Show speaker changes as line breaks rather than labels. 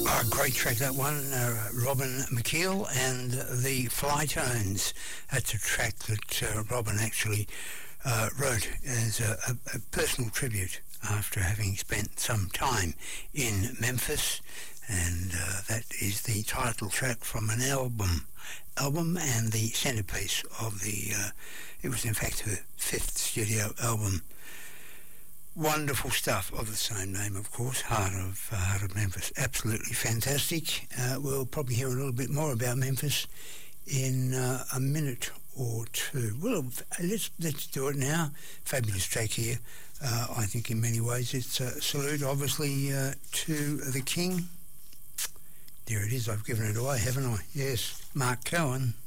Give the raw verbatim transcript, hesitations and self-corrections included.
Oh, great track, that one. Uh, Robin McKeel and the Flytones. That's a track that uh, Robin actually uh, wrote as a, a, a personal tribute after having spent some time in Memphis. And uh, that is the title track from an album, album and the centrepiece of the, uh, it was in fact her fifth studio album. Wonderful stuff of the same name, of course, Heart of uh, Heart of Memphis. Absolutely fantastic. Uh, we'll probably hear a little bit more about Memphis in uh, a minute or two. Well, let's let's do it now. Fabulous track here. Uh, I think in many ways it's a salute, obviously, uh, to the King. There it is. I've given it away, haven't I? Yes, Mark Cohen.